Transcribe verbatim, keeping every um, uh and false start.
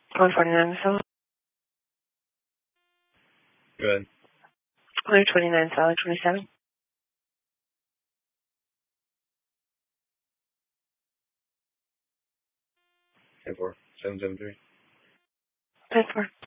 one forty-nine, solid. Good. one twenty-nine, solid, twenty-seven. ten four. seven seven three. ten four.